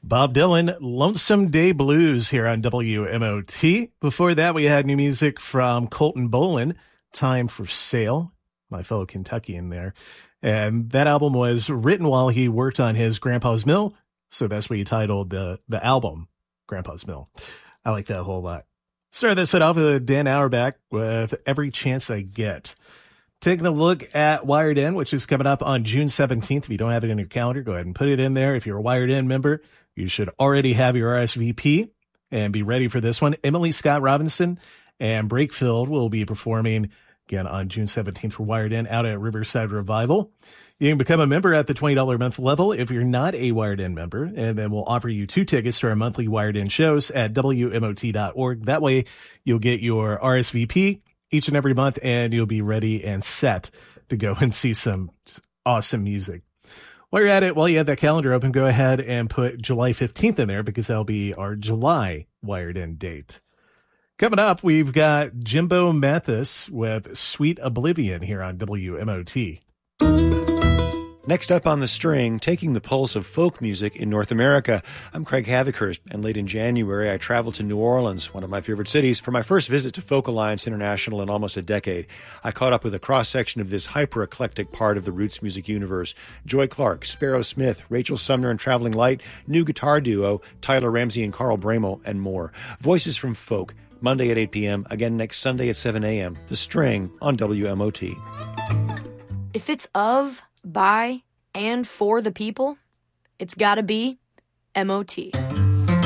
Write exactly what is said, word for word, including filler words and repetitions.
Bob Dylan, Lonesome Day Blues here on W M O T. Before that, we had new music from Colton Bolin, Time for Sale, my fellow Kentuckian there. And that album was written while he worked on his Grandpa's Mill, so that's what he titled the, the album, Grandpa's Mill. I like that a whole lot. Started this set off with Dan Auerbach with Every Chance I Get. Taking a look at Wired In, which is coming up on June seventeenth. If you don't have it in your calendar, go ahead and put it in there. If you're a Wired In member, you should already have your R S V P and be ready for this one. Emily Scott Robinson and Breakfield will be performing again on June seventeenth for Wired In out at Riverside Revival. You can become a member at the twenty dollars a month level if you're not a Wired In member, and then we'll offer you two tickets to our monthly Wired In shows at W M O T dot org. That way you'll get your R S V P each and every month, and you'll be ready and set to go and see some awesome music. While you're at it, while you have that calendar open, go ahead and put July fifteenth in there because that'll be our July Wired In date. Coming up, we've got Jimbo Mathis with Sweet Oblivion here on W M O T. Next up on the string, taking the pulse of folk music in North America. I'm Craig Havikhurst, and late in January, I traveled to New Orleans, one of my favorite cities, for my first visit to Folk Alliance International in almost a decade. I caught up with a cross-section of this hyper-eclectic part of the roots music universe. Joy Clark, Sparrow Smith, Rachel Sumner and Traveling Light, new guitar duo, Tyler Ramsey and Carl Bramo, and more. Voices from Folk, Monday at eight p.m., again next Sunday at seven a.m. The String on W M O T. If it's of, by, and for the people, it's gotta be M O T.